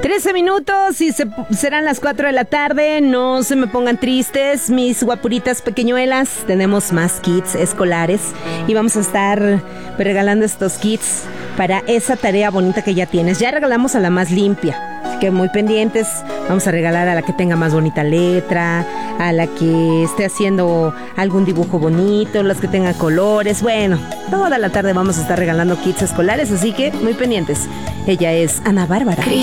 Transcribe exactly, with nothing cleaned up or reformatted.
trece minutos y se, serán las cuatro de la tarde. No se me pongan tristes, mis guapuritas pequeñuelas. Tenemos más kits escolares y vamos a estar regalando estos kits para esa tarea bonita que ya tienes. Ya regalamos a la más limpia, así que muy pendientes. Vamos a regalar a la que tenga más bonita letra, a la que esté haciendo algún dibujo bonito, las que tengan colores. Bueno, toda la tarde vamos a estar regalando kits escolares, así que muy pendientes. Ella es Ana Bárbara.